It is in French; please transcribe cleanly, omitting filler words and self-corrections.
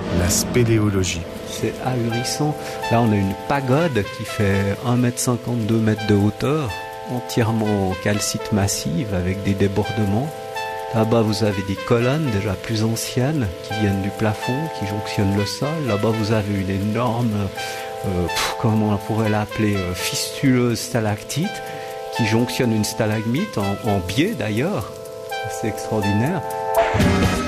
la spéléologie. C'est ahurissant. Là, on a une pagode qui fait 1,50 m, 2 mètres de hauteur, entièrement en calcite massive avec des débordements. Là-bas, vous avez des colonnes déjà plus anciennes qui viennent du plafond, qui jonctionnent le sol. Là-bas, vous avez une énorme, comment on pourrait l'appeler, fistuleuse stalactite qui jonctionne une stalagmite en biais d'ailleurs. C'est extraordinaire.